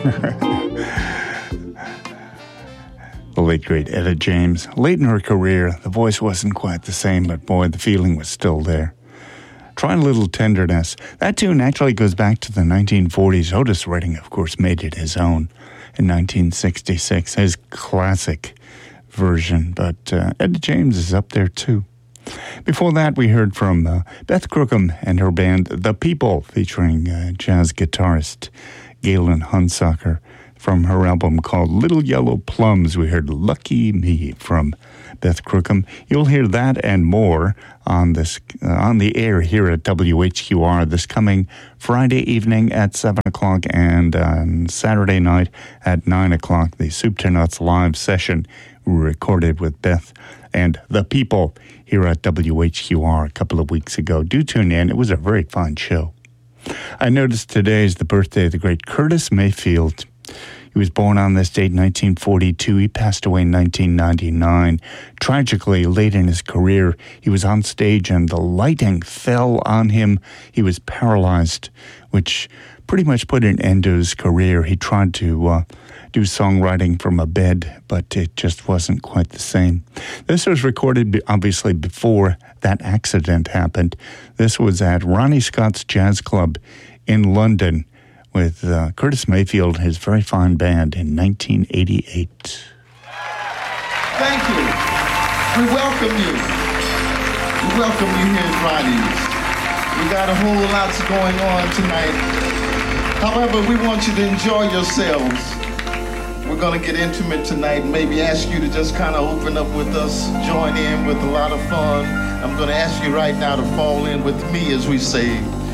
The late, great Etta James. Late in her career, the voice wasn't quite the same, but boy, the feeling was still there. Try a Little Tenderness. That tune actually goes back to the 1940s. Otis Redding, of course, made it his own in 1966, his classic version, but Etta James is up there too. Before that, we heard from Beth Crookham and her band The People, featuring jazz guitarist Galen Hunsaker. From her album called Little Yellow Plums, we heard Lucky Me from Beth Crookham. You'll hear that and more on the air here at WHQR this coming Friday evening at 7 o'clock and on Saturday night at 9 o'clock, the Soup to Nuts live session we recorded with Beth and The People here at WHQR a couple of weeks ago. Do tune in. It was a very fun show. I noticed today is the birthday of the great Curtis Mayfield. He was born on this date, 1942. He passed away in 1999. Tragically, late in his career, he was on stage and the lighting fell on him. He was paralyzed, which pretty much put an end to his career. He tried to do songwriting from a bed, but it just wasn't quite the same. This was recorded, obviously, before that accident happened. This was at Ronnie Scott's Jazz Club in London with Curtis Mayfield and his very fine band in 1988. Thank you. We welcome you. We welcome you here at Ronnie's. We got a whole lot going on tonight. However, we want you to enjoy yourselves. We're going to get intimate tonight, maybe ask you to just kind of open up with us, join in with a lot of fun. I'm going to ask you right now to fall in with me as we say,